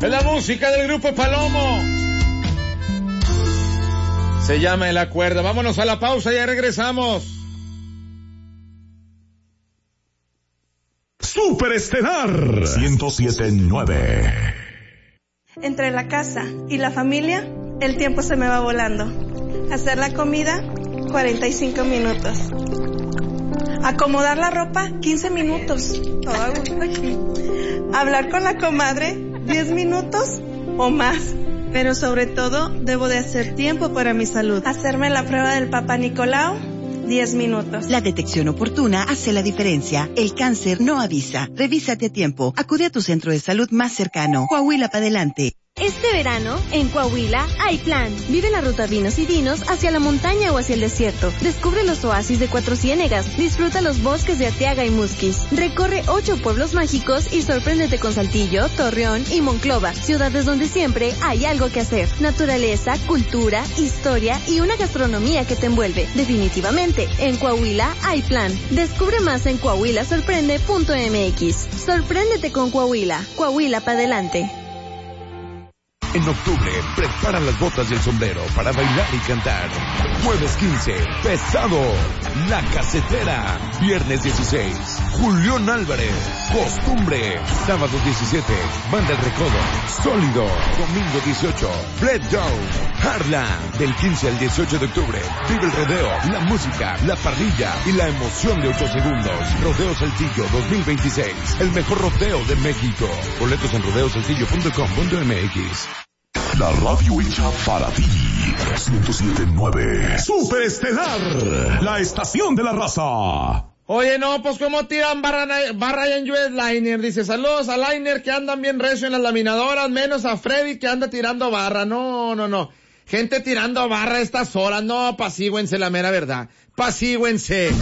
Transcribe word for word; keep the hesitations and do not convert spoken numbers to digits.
Es la música del grupo Palomo. Se llama El Acuerdo. Vámonos a la pausa y ya regresamos. Superestelar ciento siete punto nueve. Entre la casa y la familia, el tiempo se me va volando. Hacer la comida, cuarenta y cinco minutos. Acomodar la ropa, quince minutos. Todo a gusto aquí. Hablar con la comadre, diez minutos o más. Pero sobre todo, debo de hacer tiempo para mi salud. Hacerme la prueba del Papa Nicolau, diez minutos. La detección oportuna hace la diferencia. El cáncer no avisa. Revísate a tiempo. Acude a tu centro de salud más cercano. Coahuila para adelante. Este verano, en Coahuila, hay plan. Vive la ruta Vinos y Dinos hacia la montaña o hacia el desierto. Descubre los oasis de Cuatro Ciénegas. Disfruta los bosques de Arteaga y Musquis. Recorre ocho pueblos mágicos y sorpréndete con Saltillo, Torreón y Monclova. Ciudades donde siempre hay algo que hacer. Naturaleza, cultura, historia y una gastronomía que te envuelve. Definitivamente, en Coahuila hay plan. Descubre más en coahuila sorprende punto m x. Sorpréndete con Coahuila. Coahuila para adelante. En octubre, prepara las botas y el sombrero para bailar y cantar. Jueves quince, Pesado, La Casetera. Viernes dieciséis, Julián Álvarez, Costumbre. Sábado diecisiete, Banda El Recodo, Sólido. Domingo dieciocho, Fred Down, Harlan. Del quince al dieciocho de octubre, vive el rodeo, la música, la parrilla y la emoción de ocho segundos. Rodeo Saltillo dos mil veintiséis, el mejor rodeo de México. Boletos en rodeo saltillo punto com punto m x. La radio hecha para ti. ciento siete punto nueve. Superestelar, la estación de la raza. Oye, no, pues cómo tiran barra, barra en U S Liner. Dice, saludos a Liner que andan bien recio en las laminadoras, menos a Freddy que anda tirando barra. No, no, no. Gente tirando barra a estas horas. No, pasígüense la mera verdad. Pasígüense.